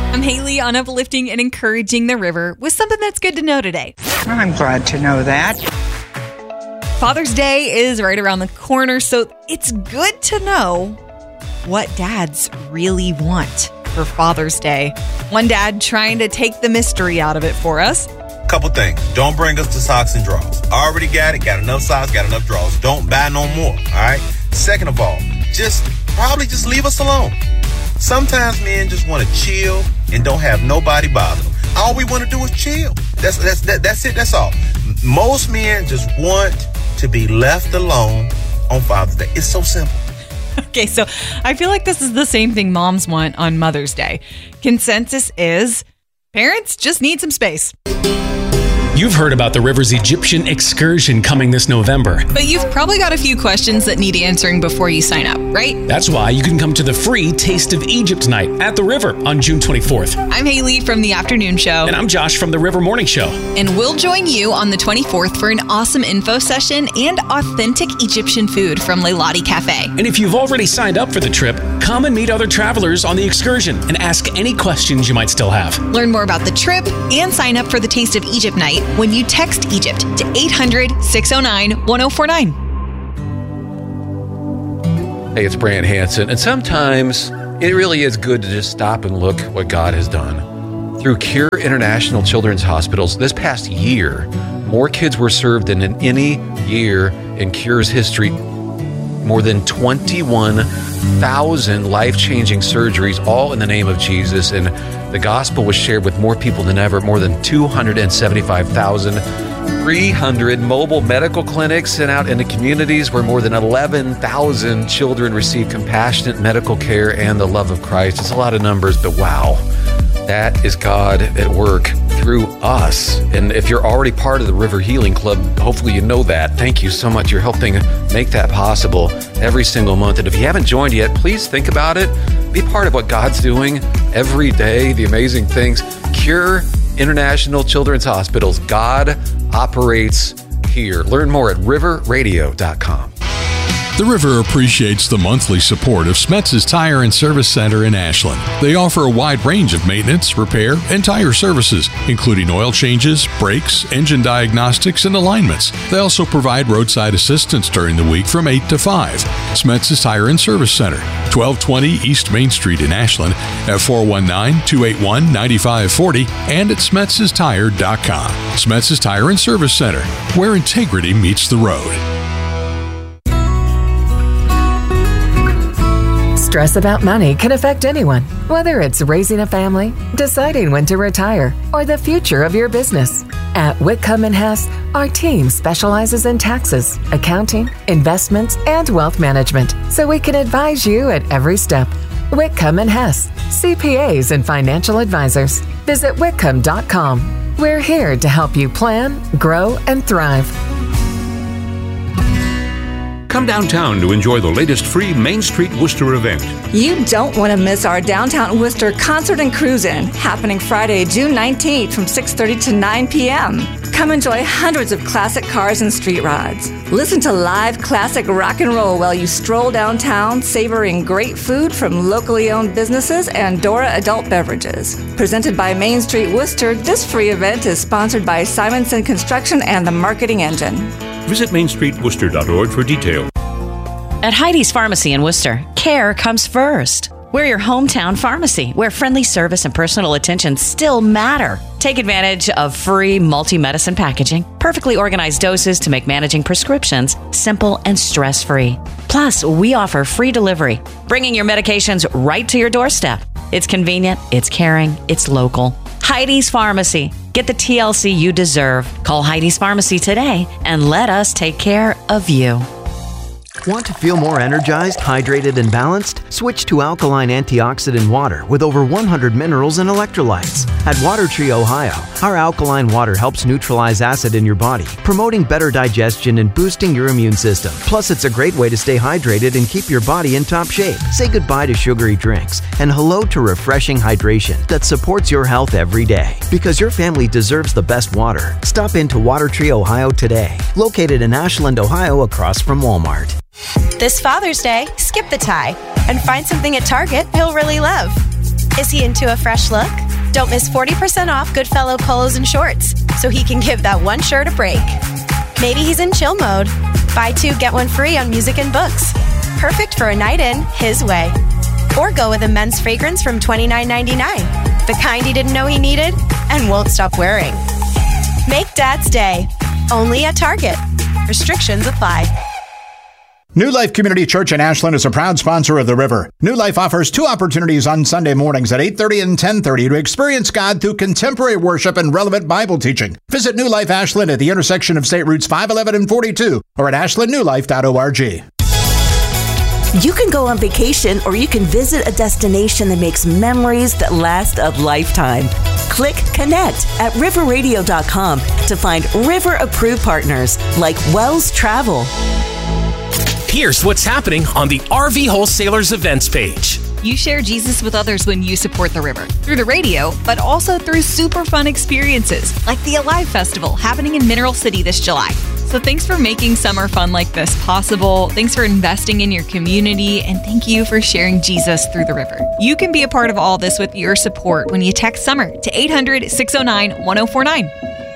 I'm Haley on Uplifting and Encouraging the River with something that's good to know today. I'm glad to know that. Father's Day is right around the corner, so it's good to know what dads really want for Father's Day. One dad trying to take the mystery out of it for us. Couple things. Don't bring us the socks and drawers. Already got it. Got enough socks, got enough drawers. Don't buy no more. All right? Second of all, just leave us alone. Sometimes men just want to chill and don't have nobody bother them. All we want to do is chill. That's it. That's all. Most men just want to be left alone on Father's Day. It's so simple. Okay, so I feel like this is the same thing moms want on Mother's Day. Consensus is parents just need some space. You've heard about the River's Egyptian excursion coming this November. But you've probably got a few questions that need answering before you sign up, right? That's why you can come to the free Taste of Egypt night at the River on June 24th. I'm Haley from The Afternoon Show. And I'm Josh from the River Morning Show. And we'll join you on the 24th for an awesome info session and authentic Egyptian food from Leilani Cafe. And if you've already signed up for the trip, come and meet other travelers on the excursion and ask any questions you might still have. Learn more about the trip and sign up for the Taste of Egypt night when you text Egypt to 800-609-1049. Hey, it's Brant Hansen, and sometimes it really is good to just stop and look what God has done. Through Cure International Children's Hospitals, this past year, more kids were served than in any year in Cure's history. More than 21,000 life-changing surgeries, all in the name of Jesus, and the gospel was shared with more people than ever. More than 275,300 mobile medical clinics sent out into communities where more than 11,000 children receive compassionate medical care and the love of Christ. It's a lot of numbers, but wow, that is God at work through us. And if you're already part of the River Healing Club, hopefully you know that. Thank you so much. You're helping make that possible every single month. And if you haven't joined yet, please think about it. Be part of what God's doing every day, the amazing things. Cure International Children's Hospitals. God operates here. Learn more at riverradio.com. The River appreciates the monthly support of Smetz's Tire and Service Center in Ashland. They offer a wide range of maintenance, repair, and tire services, including oil changes, brakes, engine diagnostics, and alignments. They also provide roadside assistance during the week from 8 to 5. Smetz's Tire and Service Center, 1220 East Main Street in Ashland, at 419-281-9540 and at Smetz'sTire.com. Smetz's Tire and Service Center, where integrity meets the road. Stress about money can affect anyone, whether it's raising a family, deciding when to retire, or the future of your business. At Whitcomb & Hess, our team specializes in taxes, accounting, investments, and wealth management, so we can advise you at every step. Whitcomb & Hess, CPAs and financial advisors. Visit Whitcomb.com. We're here to help you plan, grow, and thrive. Come downtown to enjoy the latest free Main Street Worcester event. You don't want to miss our Downtown Worcester Concert and Cruise-In, happening Friday, June 19th from 6:30 to 9 p.m. Come enjoy hundreds of classic cars and street rods. Listen to live classic rock and roll while you stroll downtown, savoring great food from locally owned businesses and Dora Adult Beverages. Presented by Main Street Worcester, this free event is sponsored by Simonson Construction and the Marketing Engine. Visit mainstreetworcester.org for details. At Heidi's Pharmacy in Worcester, care comes first. We're your hometown pharmacy, where friendly service and personal attention still matter. Take advantage of free multi-medicine packaging, perfectly organized doses to make managing prescriptions simple and stress-free. Plus, we offer free delivery, bringing your medications right to your doorstep. It's convenient, it's caring, it's local. Heidi's Pharmacy. Get the TLC you deserve. Call Heidi's Pharmacy today and let us take care of you. Want to feel more energized, hydrated, and balanced? Switch to alkaline antioxidant water with over 100 minerals and electrolytes. At Water Tree, Ohio, our alkaline water helps neutralize acid in your body, promoting better digestion and boosting your immune system. Plus, it's a great way to stay hydrated and keep your body in top shape. Say goodbye to sugary drinks and hello to refreshing hydration that supports your health every day. Because your family deserves the best water. Stop into Water Tree, Ohio today. Located in Ashland, Ohio, across from Walmart. This Father's Day, skip the tie and find something at Target he'll really love. Is he into a fresh look? Don't miss 40% off Goodfellow polos and shorts, so he can give that one shirt a break. Maybe he's in chill mode. Buy 2, get 1 free on music and books. Perfect for a night in, his way. Or go with a men's fragrance from $29.99. The kind he didn't know he needed and won't stop wearing. Make Dad's Day. Only at Target. Restrictions apply. New Life Community Church in Ashland is a proud sponsor of The River. New Life offers 2 opportunities on Sunday mornings at 8:30 and 10:30 to experience God through contemporary worship and relevant Bible teaching. Visit New Life Ashland at the intersection of State Routes 511 and 42 or at ashlandnewlife.org. You can go on vacation or you can visit a destination that makes memories that last a lifetime. Click Connect at riverradio.com to find River-approved partners like Wells Travel. Here's what's happening on the RV Wholesalers events page. You share Jesus with others when you support the river, through the radio, but also through super fun experiences, like the Alive Festival happening in Mineral City this July. So thanks for making summer fun like this possible. Thanks for investing in your community, and thank you for sharing Jesus through the river. You can be a part of all this with your support when you text SUMMER to 800-609-1049.